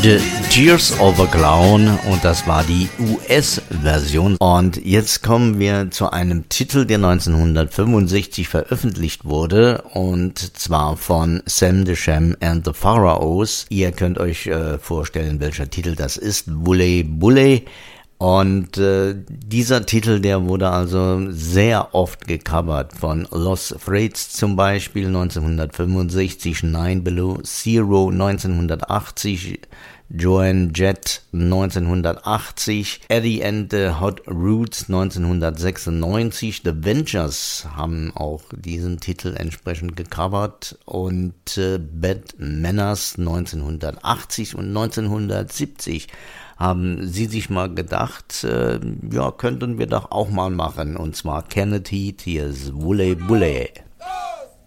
The Tears of a Clown und das war die US-Version. Und jetzt kommen wir zu einem Titel, der 1965 veröffentlicht wurde und zwar von Sam the Sham and the Pharaohs. Ihr könnt euch vorstellen, welcher Titel das ist. Bulle Bulle. Und dieser Titel, der wurde also sehr oft gecovert, von Los Threads zum Beispiel 1965, Nine Below Zero 1980, Joan Jett 1980, Eddie and the Hot Roots 1996, The Ventures haben auch diesen Titel entsprechend gecovert und Bad Manners 1980 und 1970 haben sie sich mal gedacht, ja, könnten wir doch auch mal machen, und zwar Kennedy Tears, Bulle Bulle.